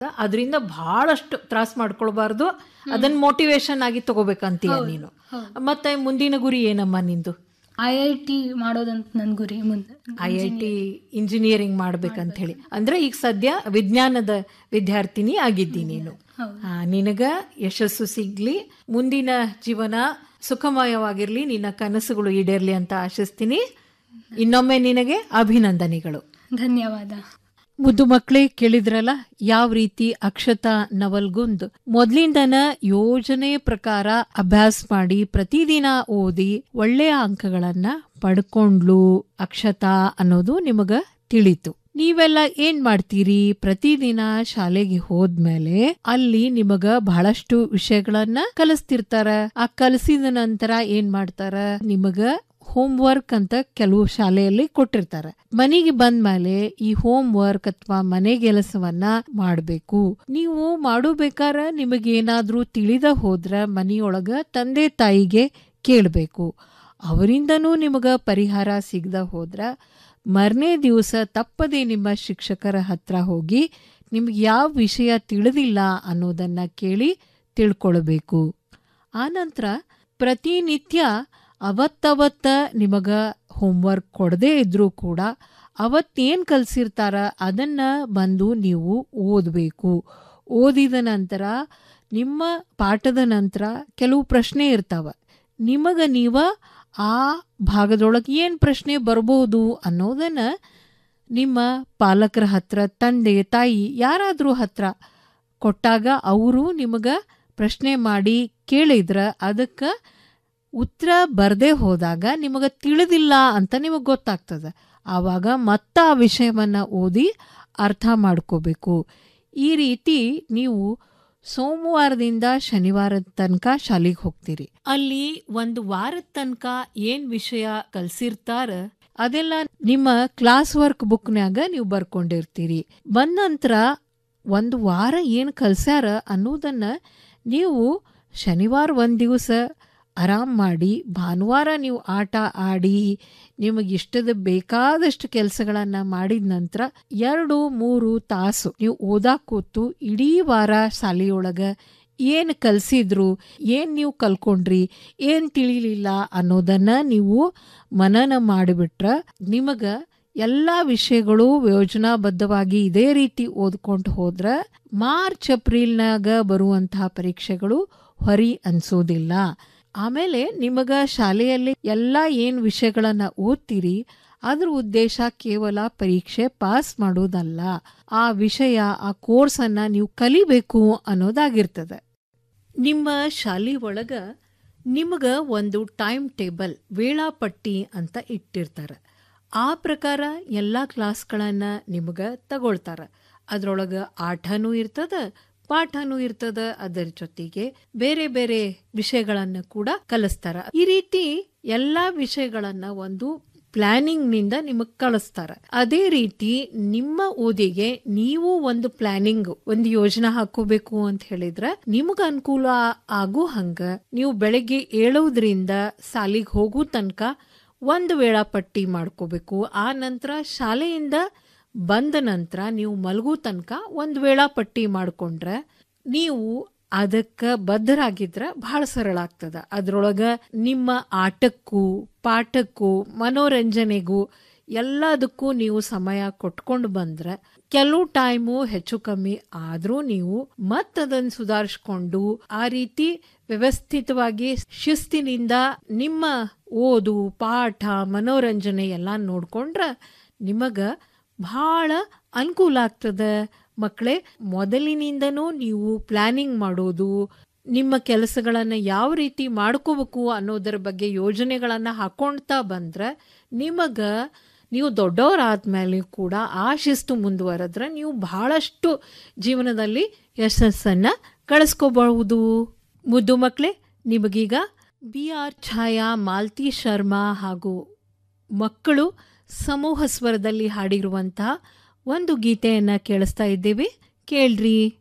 ಅದರಿಂದ ಬಹಳಷ್ಟು ತ್ರಾಸ ಮಾಡ್ಕೊಳ್ಬಾರ್ದು, ಅದನ್ನ ಮೋಟಿವೇಶನ್ ಆಗಿ ತಗೋಬೇಕಂತೀಯ ನೀನು. ಮತ್ತೆ ಮುಂದಿನ ಗುರಿ ಏನಮ್ಮ ನಿಂದು? IIT ಮಾಡೋದಂತ ನನ್ನ ಗುರಿ. ಮುಂದೆ IIT ಇಂಜಿನಿಯರಿಂಗ್ ಮಾಡ್ಬೇಕಂತ ಹೇಳಿ. ಅಂದ್ರೆ ಈಗ ಸದ್ಯ ವಿಜ್ಞಾನದ ವಿದ್ಯಾರ್ಥಿನಿ ಆಗಿದ್ದಿ ನೀನು. ನಿನಗ ಯಶಸ್ಸು ಸಿಗ್ಲಿ, ಮುಂದಿನ ಜೀವನ ಸುಖಮಯವಾಗಿರ್ಲಿ, ನಿನ್ನ ಕನಸುಗಳು ಈಡೇರ್ಲಿ ಅಂತ ಆಶಿಸ್ತೀನಿ. ಇನ್ನೊಮ್ಮೆ ನಿನಗೆ ಅಭಿನಂದನೆಗಳು. ಧನ್ಯವಾದ. ಮುದ್ದು ಮಕ್ಕಳೇ, ಕೇಳಿದ್ರಲ್ಲ ಯಾವ ರೀತಿ ಅಕ್ಷತಾ ನವಲ್ಗುಂದ್ ಮೊದ್ಲಿಂದನ ಯೋಜನೆ ಪ್ರಕಾರ ಅಭ್ಯಾಸ ಮಾಡಿ ಪ್ರತಿದಿನ ಓದಿ ಒಳ್ಳೆಯ ಅಂಕಗಳನ್ನ ಪಡ್ಕೊಂಡ್ಲು ಅಕ್ಷತಾ ಅನ್ನೋದು ನಿಮಗ ತಿಳಿತು. ನೀವೆಲ್ಲ ಏನ್ ಮಾಡ್ತೀರಿ? ಪ್ರತಿದಿನ ಶಾಲೆಗೆ ಹೋದ್ಮೇಲೆ ಅಲ್ಲಿ ನಿಮಗ ಬಹಳಷ್ಟು ವಿಷಯಗಳನ್ನ ಕಲಿಸ್ತಿರ್ತಾರ. ಆ ಕಲಿಸಿದ ನಂತರ ಏನ್ ಮಾಡ್ತಾರ, ನಿಮಗ ಹೋಮ್ ವರ್ಕ್ ಅಂತ ಕೆಲವು ಶಾಲೆಯಲ್ಲಿ ಕೊಟ್ಟಿರ್ತಾರೆ. ಮನೆಗೆ ಬಂದ್ಮೇಲೆ ಈ ಹೋಮ್ ವರ್ಕ್ ಅಥವಾ ಮನೆ ಕೆಲಸವನ್ನ ಮಾಡಬೇಕು. ನೀವು ಮಾಡಬೇಕಾದ್ರ ನಿಮಗೇನಾದ್ರೂ ತಿಳಿದ ಹೋದ್ರ ಮನೆಯೊಳಗ ತಂದೆ ತಾಯಿಗೆ ಕೇಳಬೇಕು. ಅವರಿಂದನೂ ನಿಮಗ ಪರಿಹಾರ ಸಿಗದ ಹೋದ್ರ ಮರನೇ ದಿವಸ ತಪ್ಪದೆ ನಿಮ್ಮ ಶಿಕ್ಷಕರ ಹತ್ರ ಹೋಗಿ ನಿಮ್ಗೆ ಯಾವ ವಿಷಯ ತಿಳಿದಿಲ್ಲ ಅನ್ನೋದನ್ನ ಕೇಳಿ ತಿಳ್ಕೊಳ್ಬೇಕು. ಆನಂತರ ಪ್ರತಿನಿತ್ಯ ಅವತ್ತವತ್ತ ನಿಮಗ ಹೋಮ್ವರ್ಕ್ ಕೊಡದೇ ಇದ್ರೂ ಕೂಡ ಅವತ್ತೇನು ಕಲಿಸಿರ್ತಾರ ಅದನ್ನ ಬಂದು ನೀವು ಓದಬೇಕು. ಓದಿದ ನಂತರ ನಿಮ್ಮ ಪಾಠದ ನಂತರ ಕೆಲವು ಪ್ರಶ್ನೆ ಇರ್ತಾವ. ನಿಮಗ ನೀವ ಆ ಭಾಗದೊಳಗೆ ಏನು ಪ್ರಶ್ನೆ ಬರ್ಬೋದು ಅನ್ನೋದನ್ನ ನಿಮ್ಮ ಪಾಲಕರ ಹತ್ರ, ತಂದೆ ತಾಯಿ ಯಾರಾದ್ರೂ ಹತ್ರ ಕೊಟ್ಟಾಗ ಅವರು ನಿಮಗ ಪ್ರಶ್ನೆ ಮಾಡಿ ಕೇಳಿದ್ರ ಅದಕ್ಕೆ ಉತ್ತರ ಬರದೇ ಹೋದಾಗ ನಿಮಗೆ ತಿಳಿದಿಲ್ಲ ಅಂತ ನಿಮಗೆ ಗೊತ್ತಾಗ್ತದೆ. ಆವಾಗ ಮತ್ತ ಆ ವಿಷಯವನ್ನ ಓದಿ ಅರ್ಥ ಮಾಡ್ಕೋಬೇಕು. ಈ ರೀತಿ ನೀವು ಸೋಮವಾರದಿಂದ ಶನಿವಾರದ ತನಕ ಶಾಲೆಗೆ ಹೋಗ್ತೀರಿ. ಅಲ್ಲಿ ಒಂದು ವಾರದ ತನಕ ಏನ್ ವಿಷಯ ಕಲ್ಸಿರ್ತಾರ ಅದೆಲ್ಲ ನಿಮ್ಮ ಕ್ಲಾಸ್ ವರ್ಕ್ ಬುಕ್ನ್ಯಾಗ ನೀವು ಬರ್ಕೊಂಡಿರ್ತೀರಿ. ಬಂದ ನಂತರ ಒಂದು ವಾರ ಏನ್ ಕಲ್ಸ್ಯಾರ ಅನ್ನೋದನ್ನ ನೀವು ಶನಿವಾರ ಒಂದ್ ದಿವಸ ಆರಾಮ್ ಮಾಡಿ, ಭಾನುವಾರ ನೀವು ಆಟ ಆಡಿ ನಿಮಗಿಷ್ಟದ ಬೇಕಾದಷ್ಟು ಕೆಲಸಗಳನ್ನ ಮಾಡಿದ ನಂತರ 2-3 ತಾಸು ನೀವು ಓದಾಕ್ ಕೂತು ಇಡೀ ವಾರ ಶಾಲೆಯೊಳಗ ಏನ್ ಕಲ್ಸಿದ್ರು, ಏನ್ ನೀವು ಕಲ್ಕೊಂಡ್ರಿ, ಏನ್ ತಿಳಿಲಿಲ್ಲ ಅನ್ನೋದನ್ನ ನೀವು ಮನನ ಮಾಡಿಬಿಟ್ರ ನಿಮಗ ಎಲ್ಲಾ ವಿಷಯಗಳು ಯೋಜನಾಬದ್ಧವಾಗಿ ಇದೇ ರೀತಿ ಓದ್ಕೊಂಡು ಹೋದ್ರ ಮಾರ್ಚ್ ಏಪ್ರಿಲ್ನಾಗ ಬರುವಂತಹ ಪರೀಕ್ಷೆಗಳು ಹೊರಿ ಅನ್ಸೋದಿಲ್ಲ. ಆಮೇಲೆ ನಿಮಗ ಶಾಲೆಯಲ್ಲಿ ಎಲ್ಲ ಏನ್ ವಿಷಯಗಳನ್ನ ಓದ್ತೀರಿ ಅದ್ರ ಉದ್ದೇಶ ಕೇವಲ ಪರೀಕ್ಷೆ ಪಾಸ್ ಮಾಡೋದಲ್ಲ, ಆ ವಿಷಯ ಆ ಕೋರ್ಸ್ ಅನ್ನ ನೀವು ಕಲಿಬೇಕು ಅನ್ನೋದಾಗಿರ್ತದೆ. ನಿಮ್ಮ ಶಾಲೆ ಒಳಗ ನಿಮಗ ಒಂದು ಟೈಮ್ ಟೇಬಲ್, ವೇಳಾಪಟ್ಟಿ ಅಂತ ಇಟ್ಟಿರ್ತಾರೆ. ಆ ಪ್ರಕಾರ ಎಲ್ಲಾ ಕ್ಲಾಸ್ಗಳನ್ನ ನಿಮಗ ತಗೊಳ್ತಾರ. ಅದ್ರೊಳಗ ಆಟನೂ ಇರ್ತದ, ಪಾಠನೂ ಇರ್ತದ, ಅದರ ಜೊತೆಗೆ ಬೇರೆ ಬೇರೆ ವಿಷಯಗಳನ್ನ ಕೂಡ ಕಲಿಸ್ತಾರ. ಈ ರೀತಿ ಎಲ್ಲಾ ವಿಷಯಗಳನ್ನ ಒಂದು ಪ್ಲಾನಿಂಗ್ ನಿಂದ ನಿಮಗ್ ಕಳಿಸ್ತಾರ. ಅದೇ ರೀತಿ ನಿಮ್ಮ ಓದಿಗೆ ನೀವು ಒಂದು ಪ್ಲಾನಿಂಗ್, ಒಂದು ಯೋಜನೆ ಹಾಕೋಬೇಕು ಅಂತ ಹೇಳಿದ್ರ ನಿಮಗ ಅನುಕೂಲ ಆಗೋ ಹಂಗ ನೀವು ಬೆಳಗ್ಗೆ ಏಳೋದ್ರಿಂದ ಶಾಲೆಗೆ ಹೋಗೋ ತನಕ ಒಂದು ವೇಳಾಪಟ್ಟಿ ಮಾಡ್ಕೋಬೇಕು. ಆ ನಂತರ ಶಾಲೆಯಿಂದ ಬಂದ ನಂತರ ನೀವು ಮಲಗೋ ತನಕ ಒಂದು ವೇಳಾಪಟ್ಟಿ ಮಾಡ್ಕೊಂಡ್ರೆ ನೀವು ಅದಕ್ಕೆ ಬದ್ಧರಾಗಿದ್ರ ಬಹಳ ಸರಳ ಆಗ್ತದ. ಅದ್ರೊಳಗ ನಿಮ್ಮ ಆಟಕ್ಕೂ ಪಾಠಕ್ಕೂ ಮನೋರಂಜನೆಗೂ ಎಲ್ಲದಕ್ಕೂ ನೀವು ಸಮಯ ಕೊಟ್ಕೊಂಡು ಬಂದ್ರೆ ಕೆಲವು ಟೈಮು ಹೆಚ್ಚು ಕಮ್ಮಿ ಆದ್ರೂ ನೀವು ಮತ್ತದನ್ನು ಸುಧಾರಿಸ್ಕೊಂಡು ಆ ರೀತಿ ವ್ಯವಸ್ಥಿತವಾಗಿ ಶಿಸ್ತಿನಿಂದ ನಿಮ್ಮ ಓದು, ಪಾಠ, ಮನೋರಂಜನೆ ಎಲ್ಲ ನೋಡ್ಕೊಂಡ್ರ ನಿಮಗ ಬಹಳ ಅನುಕೂಲ ಆಗ್ತದ. ಮಕ್ಕಳೇ, ಮೊದಲಿನಿಂದನೂ ನೀವು ಪ್ಲಾನಿಂಗ್ ಮಾಡೋದು, ನಿಮ್ಮ ಕೆಲಸಗಳನ್ನ ಯಾವ ರೀತಿ ಮಾಡ್ಕೋಬೇಕು ಅನ್ನೋದರ ಬಗ್ಗೆ ಯೋಜನೆಗಳನ್ನ ಹಾಕೊಳ್ತಾ ಬಂದ್ರೆ ನಿಮಗ ನೀವು ದೊಡ್ಡವರಾದ್ಮೇಲೆ ಕೂಡ ಆ ಶಿಸ್ತು ಮುಂದುವರೆದ್ರೆ ನೀವು ಬಹಳಷ್ಟು ಜೀವನದಲ್ಲಿ ಯಶಸ್ಸನ್ನ ಗಳಿಸ್ಕೋಬಹುದು. ಮುದ್ದು ಮಕ್ಕಳೇ, ನಿಮಗೀಗ BR ಛಾಯಾ, ಮಾಲ್ತಿ ಶರ್ಮಾ ಹಾಗೂ ಮಕ್ಕಳು ಸಮೂಹ ಸ್ವರದಲ್ಲಿ ಹಾಡಿರುವಂತಹ ಒಂದು ಗೀತೆಯನ್ನ ಕೇಳಿಸ್ತಾ ಇದ್ದೇವೆ. ಕೇಳ್ರಿ.